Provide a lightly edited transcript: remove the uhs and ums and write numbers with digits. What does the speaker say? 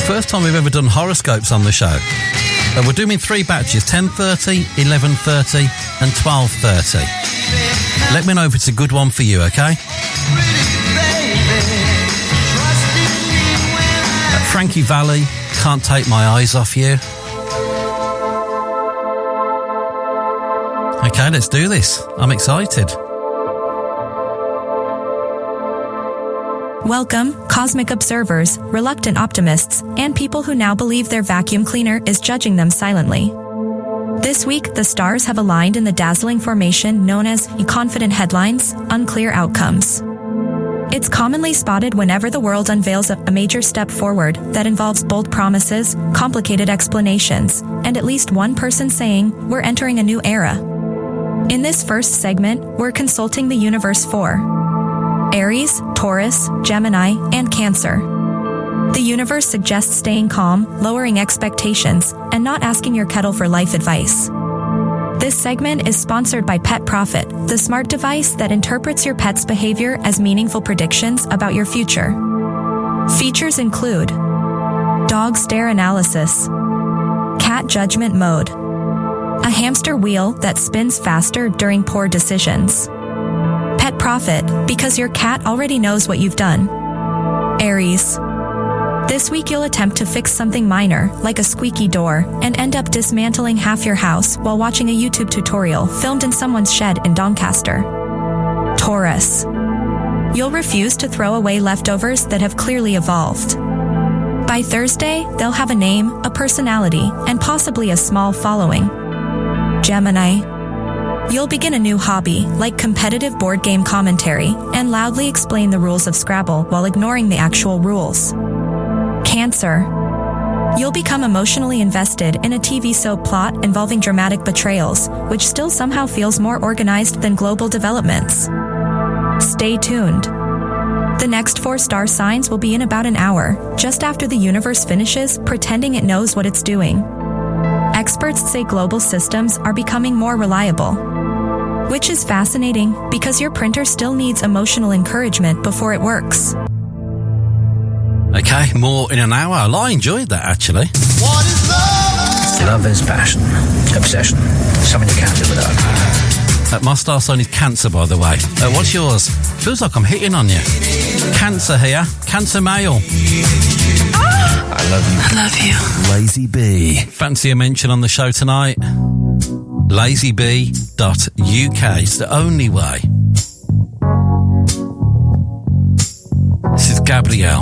First time we've ever done horoscopes on the show. We're doing 3 batches, 10:30, 11:30 and 12:30. Let me know if it's a good one for you, okay? Frankie Valli, Can't Take My Eyes Off You. Okay, let's do this. I'm excited. Welcome, cosmic observers, reluctant optimists, and people who now believe their vacuum cleaner is judging them silently. This week, the stars have aligned in the dazzling formation known as confident headlines, unclear outcomes. It's commonly spotted whenever the world unveils a major step forward that involves bold promises, complicated explanations, and at least one person saying, "We're entering a new era." In this first segment, we're consulting the universe for Aries, Taurus, Gemini, and Cancer. The universe suggests staying calm, lowering expectations, and not asking your kettle for life advice. This segment is sponsored by Pet Prophet, the smart device that interprets your pet's behavior as meaningful predictions about your future. Features include dog stare analysis, cat judgment mode, a hamster wheel that spins faster during poor decisions. Pet Prophet, because your cat already knows what you've done. Aries. This week you'll attempt to fix something minor, like a squeaky door, and end up dismantling half your house while watching a YouTube tutorial filmed in someone's shed in Doncaster. Taurus. You'll refuse to throw away leftovers that have clearly evolved. By Thursday, they'll have a name, a personality, and possibly a small following. Gemini. You'll begin a new hobby, like competitive board game commentary, and loudly explain the rules of Scrabble while ignoring the actual rules. Cancer. You'll become emotionally invested in a TV soap plot involving dramatic betrayals, which still somehow feels more organized than global developments. Stay tuned. The next 4 star signs will be in about an hour, just after the universe finishes pretending it knows what it's doing. Experts say global systems are becoming more reliable. Which is fascinating, because your printer still needs emotional encouragement before it works. Okay, more in an hour. Well, I enjoyed that, actually. What is love? Love is passion, obsession, something you can't live without. My star sign is Cancer, by the way. What's yours? Feels like I'm hitting on you. Cancer here. Cancer male. I love you. I love you. Lazy Bee. Fancy a mention on the show tonight? lazybee.uk. It's the only way. This is Gabrielle.